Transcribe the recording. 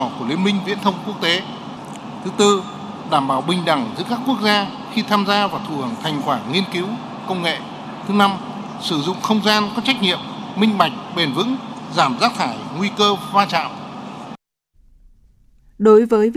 của Liên minh Viễn thông Quốc tế. Thứ tư, đảm bảo bình đẳng giữa các quốc gia khi tham gia và thụ hưởng thành quả nghiên cứu công nghệ. Thứ năm, sử dụng không gian có trách nhiệm, minh bạch, bền vững, giảm rác thải, nguy cơ va chạm. Đối với